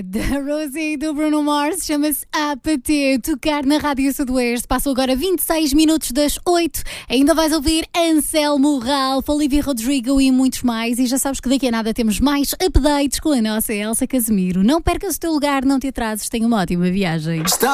Da Rosie e do Bruno Mars, chama-se APT, tocar na Rádio Sudoeste. Passam agora 26 minutos das 8. Ainda vais ouvir Anselmo Ralph, Olivia Rodrigo e muitos mais. E já sabes que daqui a nada temos mais updates com a nossa Elsa Casemiro. Não percas o teu lugar, não te atrases, tenha uma ótima viagem.